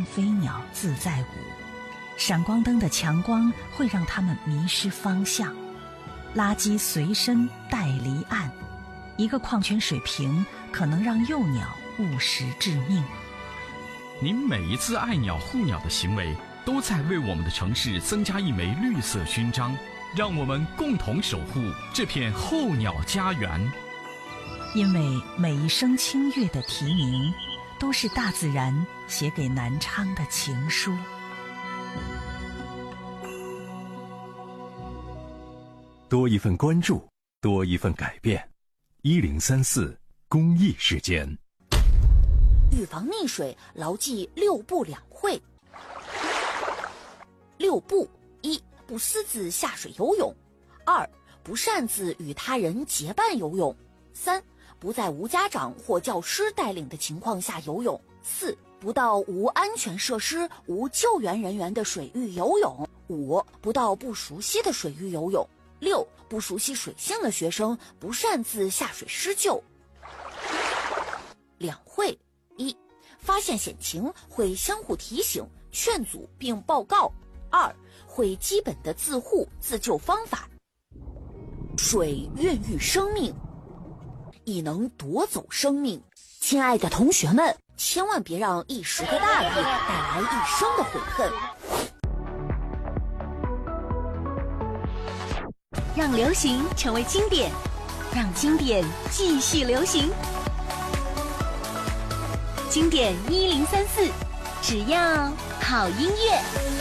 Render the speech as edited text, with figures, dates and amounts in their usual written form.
飞鸟自在舞。闪光灯的强光会让它们迷失方向，垃圾随身带离岸，一个矿泉水瓶可能让幼鸟误食致命。 您每一次爱鸟护鸟的行为，都在为我们的城市增加一枚绿色勋章，让我们共同守护这片候鸟家园。 因为每一声清越的啼鸣，都是大自然写给南昌的情书。 多一份关注，多一份改变。1034公益时间。 预防溺水，牢记6不2会。6不：1. 不私自下水游泳； 2. 不擅自与他人结伴游泳； 3. 不在无家长或教师带领的情况下游泳； 4. 不到无安全设施、无救援人员的水域游泳； 5. 不到不熟悉的水域游泳； 6. 不熟悉水性的学生不擅自下水施救。2会：1. 发现险情会相互提醒、劝阻并报告； 2. 会基本的自护自救方法。水孕育生命，亦能夺走生命。亲爱的同学们，千万别让一时的大意带来一生的悔恨。 让流行成为经典，让经典继续流行。经典1034，只要好音乐。